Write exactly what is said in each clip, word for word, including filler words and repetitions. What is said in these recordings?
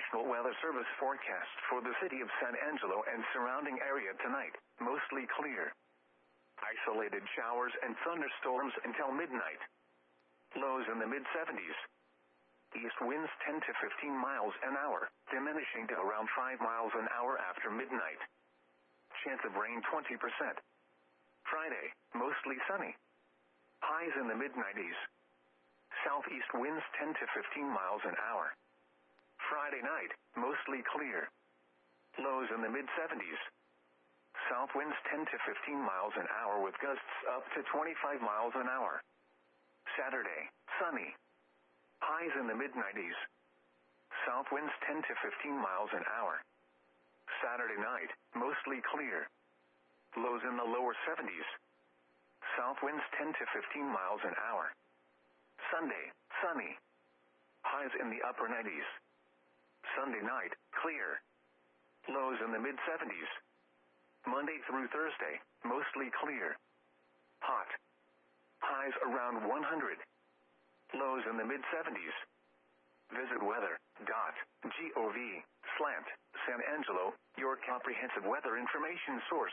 National Weather Service forecast for the city of San Angelo and surrounding area tonight, mostly clear. Isolated showers and thunderstorms until midnight. Lows in the mid seventies. East winds ten to fifteen miles an hour, diminishing to around five miles an hour after midnight. Chance of rain twenty percent. Friday, mostly sunny. Highs in the mid nineties. Southeast winds ten to fifteen miles an hour. Friday night, mostly clear. Lows in the mid seventies. South winds ten to fifteen miles an hour with gusts up to twenty-five miles an hour. Saturday, sunny. Highs in the mid nineties. South winds ten to fifteen miles an hour. Saturday night, mostly clear. Lows in the lower seventies. South winds ten to fifteen miles an hour. Sunday, sunny. Highs in the upper nineties. Sunday night, clear. Lows in the mid seventies. Monday through Thursday, mostly clear. Hot. Highs around one hundred. Lows in the mid seventies. Visit weather dot gov slash San Angelo, your comprehensive weather information source.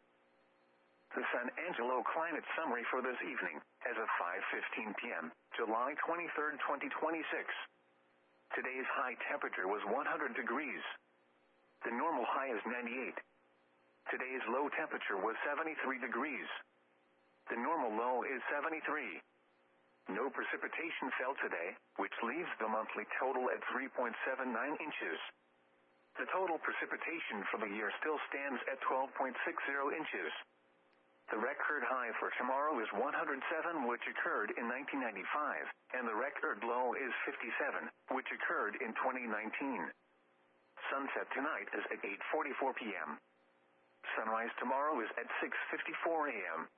The San Angelo climate summary for this evening, as of five fifteen p.m., July twenty-third, twenty twenty-six. Today's high temperature was one hundred degrees. The normal high is ninety-eight. Today's low temperature was seventy-three degrees. The normal low is seventy-three. No precipitation fell today, which leaves the monthly total at three point seven nine inches. The total precipitation for the year still stands at twelve point six zero inches. The record high for tomorrow is one hundred seven, which occurred in nineteen ninety-five, and the record low is fifty-seven, which occurred in twenty nineteen. Sunset tonight is at eight forty-four p.m. Sunrise tomorrow is at six fifty-four a.m.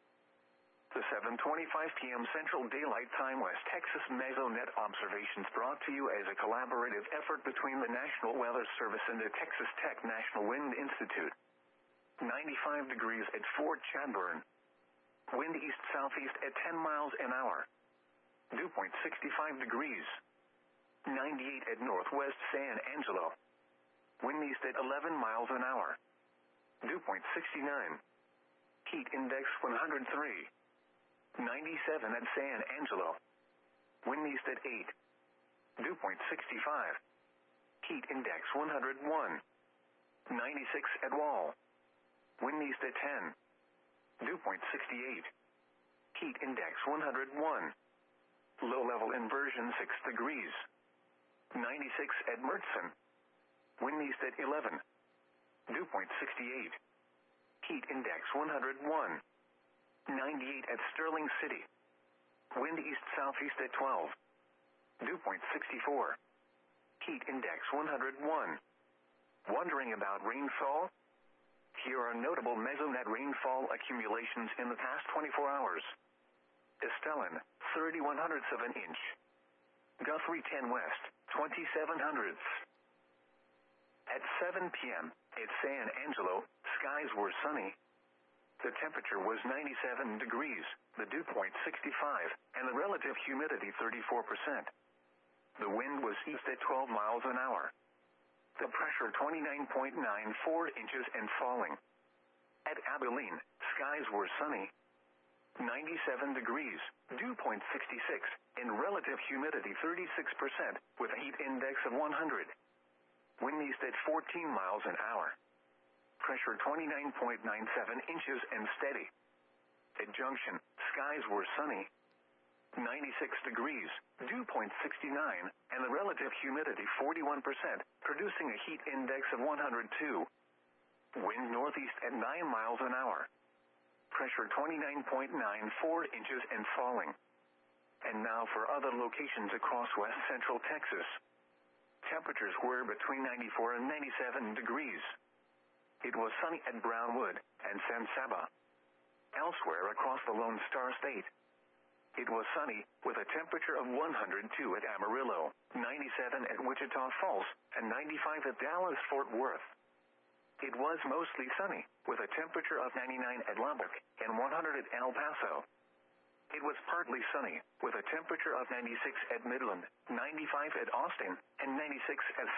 The seven twenty-five p.m. Central Daylight Time West Texas Mesonet observations brought to you as a collaborative effort between the National Weather Service and the Texas Tech National Wind Institute. ninety-five degrees at Fort Chadbourne. Wind east-southeast at ten miles an hour. Dew point sixty-five degrees. ninety-eight at Northwest San Angelo. Wind east at eleven miles an hour. Dew point sixty-nine. Heat index one hundred three. ninety-seven at San Angelo. Wind east at eight. Dew point sixty-five. Heat index one hundred one. ninety-six at Wall. Wind east at ten. Dew point sixty-eight. Heat index one hundred one. Low level inversion six degrees. ninety-six at Mertzen. Wind east at eleven. Dew point sixty-eight. Heat index one hundred one. ninety-eight at Sterling City. Wind east-southeast at twelve. Dew point sixty-four. Heat index one hundred one. Wondering about rainfall? Here are notable Mesonet rainfall accumulations in the past twenty-four hours. Estelin, thirty-one hundredths of an inch. Guthrie ten West, twenty-seven hundredths. At seven p.m., at San Angelo, skies were sunny. The temperature was ninety-seven degrees, the dew point sixty-five, and the relative humidity thirty-four percent. The wind was east at twelve miles an hour. The pressure twenty-nine point nine four inches and falling. At Abilene, skies were sunny. ninety-seven degrees, dew point sixty-six, and relative humidity thirty-six percent, with a heat index of one hundred. Wind east at fourteen miles an hour. Pressure twenty-nine point nine seven inches and steady. At Junction, skies were sunny. ninety-six degrees, dew point sixty-nine, and the relative humidity forty-one percent, producing a heat index of one hundred two. Wind northeast at nine miles an hour. Pressure twenty-nine point nine four inches and falling. And now for other locations across west central Texas. Temperatures were between ninety-four and ninety-seven degrees. It was sunny at Brownwood and San Saba. Elsewhere across the Lone Star State, it was sunny, with a temperature of one hundred two at Amarillo, ninety-seven at Wichita Falls, and ninety-five at Dallas-Fort Worth. It was mostly sunny, with a temperature of ninety-nine at Lubbock and one hundred at El Paso. It was partly sunny, with a temperature of ninety-six at Midland, ninety-five at Austin, and ninety-six at